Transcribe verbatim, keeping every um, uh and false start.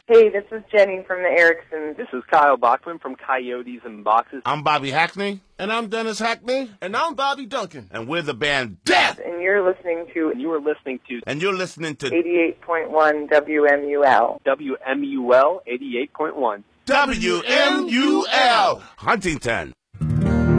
Hey, this is Jenny from the Ericksons. This is Kyle Bachman from Coyotes and Boxes. I'm Bobby Hackney. And I'm Dennis Hackney. And I'm Bobby Duncan. And we're the band Death. And you're listening to... And you are listening to... And you're listening to... eighty-eight point one W M U L. W M U L eighty-eight point one. W M U L. Huntington.